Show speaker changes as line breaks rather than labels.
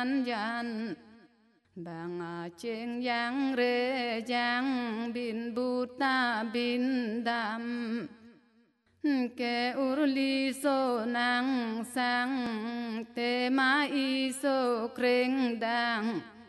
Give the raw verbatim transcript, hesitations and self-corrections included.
yan bang cheng yang re yang bin buta bin dam ke urli so nang sang te mai so kreng dang